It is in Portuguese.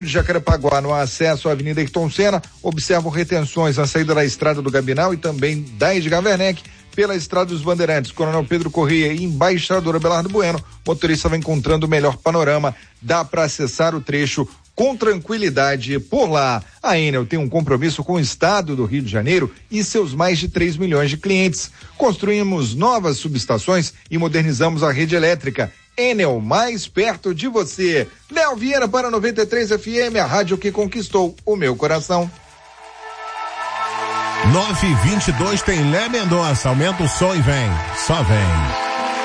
de Jacarepaguá, no acesso à Avenida Ayrton Senna, observam retenções na saída da Estrada do Gabinal e também da Edgar Werneck pela Estrada dos Bandeirantes, Coronel Pedro Corrêa e Embaixador Abelardo Bueno. O motorista vai encontrando o melhor panorama, dá para acessar o trecho com tranquilidade por lá. A Enel tem um compromisso com o estado do Rio de Janeiro e seus mais de 3 milhões de clientes. Construímos novas subestações e modernizamos a rede elétrica. Enel, mais perto de você. Léo Vieira para 93 FM, a rádio que conquistou o meu coração. 9:22 tem Lé Mendonça, aumenta o som e vem, só vem.